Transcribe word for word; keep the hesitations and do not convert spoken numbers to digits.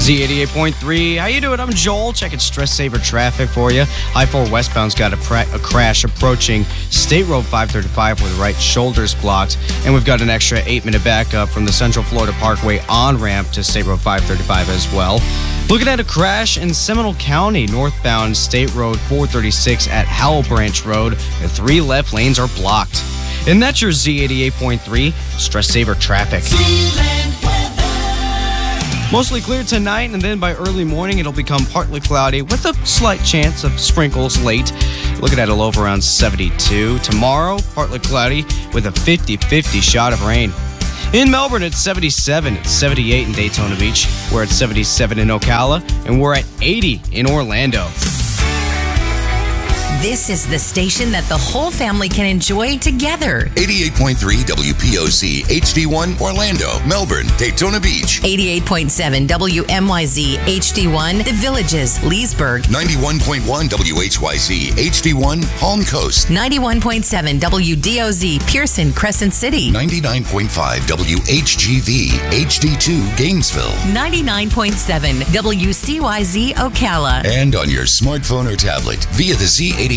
Z eighty-eight point three. How you doing? I'm Joel. Checking stress saver traffic for you. I four westbound's got a, pra- a crash approaching State Road five thirty-five with right shoulders blocked. And we've got an extra eight minute backup from the Central Florida Parkway on-ramp to State Road five thirty-five as well. Looking at a crash in Seminole County, northbound State Road four thirty-six at Howell Branch Road. The three left lanes are blocked. And that's your Z eighty-eight point three stress saver traffic. Mostly clear tonight, and then by early morning, it'll become partly cloudy with a slight chance of sprinkles late. Looking at a low of around seventy-two. Tomorrow, partly cloudy with a fifty-fifty shot of rain. In Melbourne, it's seventy-seven. It's seventy-eight in Daytona Beach. We're at seventy-seven in Ocala, and we're at eighty in Orlando. This is the station that the whole family can enjoy together. eighty-eight point three W P O C H D one Orlando, Melbourne, Daytona Beach. eighty-eight point seven W M Y Z H D one The Villages, Leesburg. ninety-one point one W H Y Z H D one Palm Coast. ninety-one point seven W D O Z Pearson, Crescent City. ninety-nine point five W H G V H D two Gainesville. ninety-nine point seven W C Y Z Ocala. And on your smartphone or tablet via the Z eighty-eight